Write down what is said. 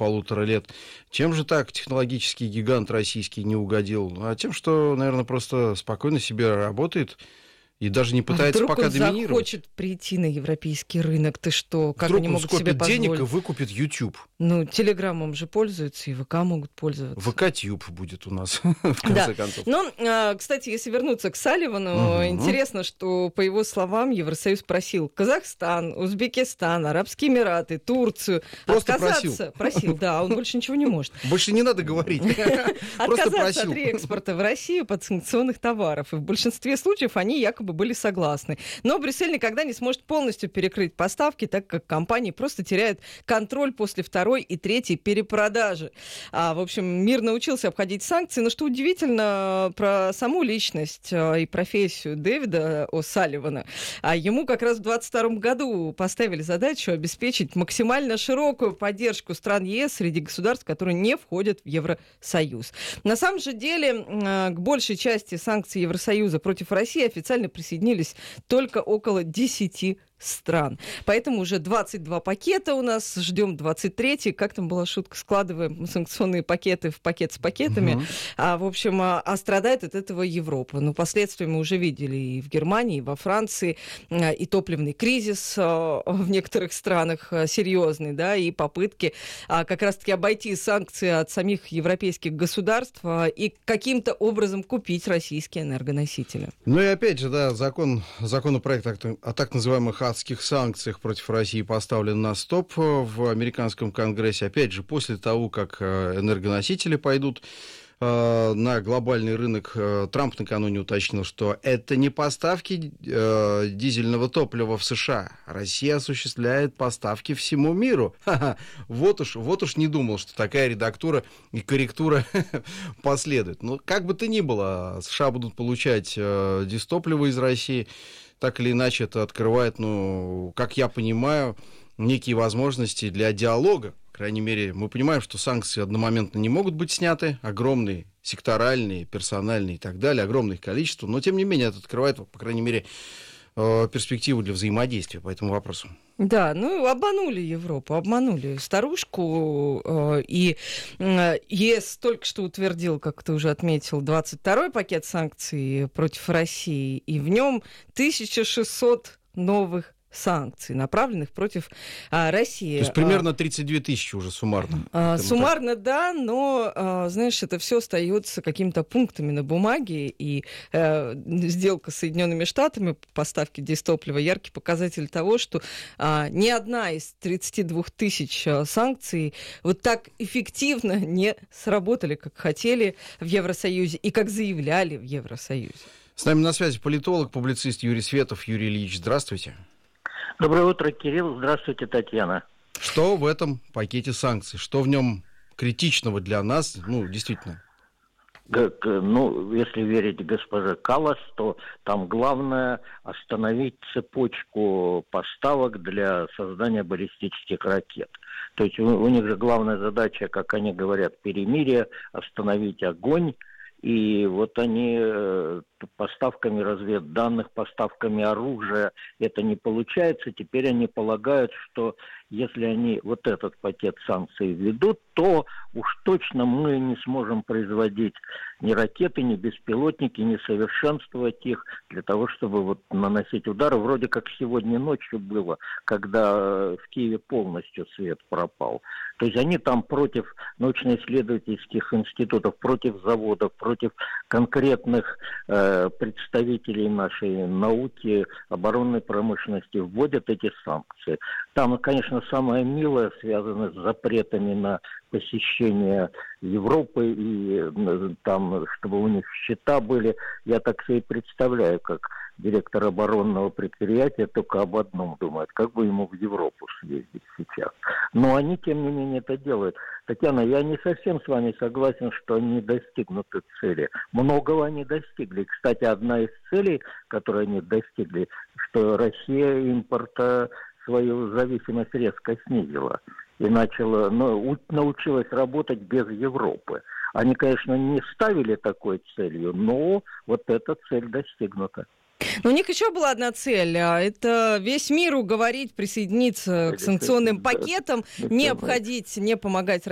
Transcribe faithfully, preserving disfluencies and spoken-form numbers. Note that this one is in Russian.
полутора лет. Чем же так технологический гигант российский не угодил? А тем, что, наверное, просто спокойно себе работает и даже не пытается а пока он доминировать. Захочет прийти на европейский рынок, ты что? Как вдруг они он могут себе скопит позволить? денег и выкупит YouTube. Ну, Телеграмом же пользуются, и ВК могут пользоваться. ВК-тюб будет у нас, в конце да. концов. Ну, кстати, если вернуться к Салливану, угу. интересно, что, по его словам, Евросоюз просил Казахстан, Узбекистан, Арабские Эмираты, Турцию Просто отказаться. Просил. Просил, да, он больше ничего не может. Больше не надо говорить. Отказаться от реэкспорта в Россию подсанкционных товаров. И в большинстве случаев они якобы были согласны. Но Брюссель никогда не сможет полностью перекрыть поставки, так как компании просто теряют контроль после второй и третьей перепродажи. А, в общем, мир научился обходить санкции. Но что удивительно про саму личность и профессию Дэвида О'Салливана. А ему как раз в двадцать втором году поставили задачу обеспечить максимально широкую поддержку стран ЕС среди государств, которые не входят в Евросоюз. На самом же деле, к большей части санкций Евросоюза против России официально присоединились только около десяти стран. Поэтому уже двадцать два пакета у нас, ждем двадцать третий. Как там была шутка? Складываем санкционные пакеты в пакет с пакетами. Uh-huh. А, в общем, а, а страдает от этого Европа. Но последствия мы уже видели и в Германии, и во Франции, а, и топливный кризис а, в некоторых странах а, серьезный, да, и попытки а, как раз-таки обойти санкции от самих европейских государств а, и каким-то образом купить российские энергоносители. Ну и опять же, да, закон, законопроект о так называемых адских санкциях против России поставлен на стоп в американском Конгрессе. Опять же, после того, как энергоносители пойдут э, на глобальный рынок, э, Трамп накануне уточнил, что это не поставки э, дизельного топлива в США. Россия осуществляет поставки всему миру. Ха-ха. Вот уж, вот уж не думал, что такая редактура и корректура последует. Но как бы то ни было, США будут получать э, дизтопливо из России. Так или иначе, это открывает, ну, как я понимаю, некие возможности для диалога. По крайней мере, мы понимаем, что санкции одномоментно не могут быть сняты, огромные, секторальные, персональные и так далее, огромное их количество, но, тем не менее, это открывает, по крайней мере, перспективу для взаимодействия по этому вопросу. Да, ну обманули Европу, обманули старушку, э, и э, ЕС только что утвердил, как ты уже отметил, двадцать второй пакет санкций против России, и в нем тысяча шестьсот новых санкций, направленных против а, России. То есть примерно тридцать две тысячи уже суммарно. А, суммарно, да, но, а, знаешь, это все остается какими-то пунктами на бумаге, и а, сделка с Соединенными Штатами по поставке дистоплива яркий показатель того, что а, ни одна из тридцати двух тысяч а, санкций вот так эффективно не сработали, как хотели в Евросоюзе и как заявляли в Евросоюзе. С нами на связи политолог, публицист Юрий Светов. Юрий Ильич, здравствуйте. Доброе утро, Кирилл. Здравствуйте, Татьяна. Что в этом пакете санкций? Что в нем критичного для нас? Ну, действительно. Как, ну, если верить госпоже Каллас, то там главное остановить цепочку поставок для создания баллистических ракет. То есть у, у них же главная задача, как они говорят, перемирие, остановить огонь. И вот они поставками разведданных, поставками оружия это не получается. Теперь они полагают, что если они вот этот пакет санкций введут, то уж точно мы не сможем производить ни ракеты, ни беспилотники, не совершенствовать их для того, чтобы вот наносить удары. Вроде как сегодня ночью было, когда в Киеве полностью свет пропал. То есть они там против научно-исследовательских институтов, против заводов, против конкретных э, представителей нашей науки, оборонной промышленности вводят эти санкции. Там, конечно, самое милое связано с запретами на посещение Европы и там, чтобы у них счета были. Я так себе представляю, как директор оборонного предприятия только об одном думает, как бы ему в Европу съездить сейчас. Но они, тем не менее, это делают. Татьяна, я не совсем с вами согласен, что они достигнут цели. Многого они достигли. Кстати, одна из целей, которые они достигли, что Россия импорта свою зависимость резко снизила и начала, ну, научилась работать без Европы. Они, конечно, не ставили такой целью, но вот эта цель достигнута. Но у них еще была одна цель. Это весь мир уговорить присоединиться к санкционным пакетам, не обходить, не помогать